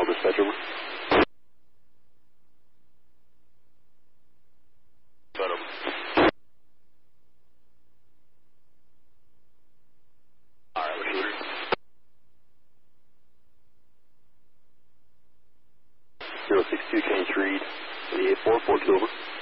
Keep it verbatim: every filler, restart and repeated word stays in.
dispatcher. Over. Got him. Alright, we're shooter. zero six two, change read, eighty-eight four, four two over.